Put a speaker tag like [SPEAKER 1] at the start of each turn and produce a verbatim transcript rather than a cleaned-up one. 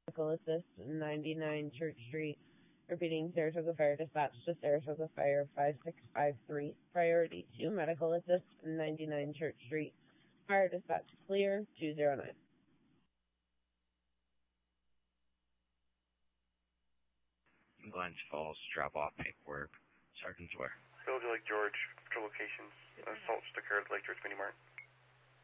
[SPEAKER 1] Medical Assist, ninety-nine Church Street. Repeating, Saratoga Fire Dispatch to Saratoga Fire five six five three. Priority two, Medical Assist, ninety-nine Church Street. Fire Dispatch clear, two zero nine.
[SPEAKER 2] Glens Falls, drop-off paperwork. Sergeant's where?
[SPEAKER 3] Village Lake George, patrol locations. Assault just occurred at Lake George Mini Mart.